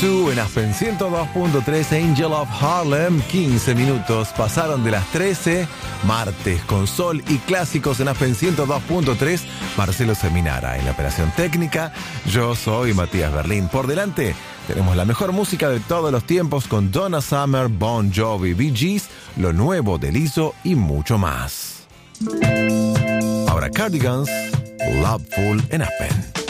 U2 en Aspen 102.3, Angel of Harlem. 15 minutos pasaron de las 13. Martes con sol y clásicos en Aspen 102.3. Marcelo Seminara en la operación técnica. Yo soy Matías Berlín. Por delante tenemos la mejor música de todos los tiempos con Donna Summer, Bon Jovi, Bee Gees, lo nuevo de Lizzo y mucho más. Ahora Cardigans, Loveful en Aspen.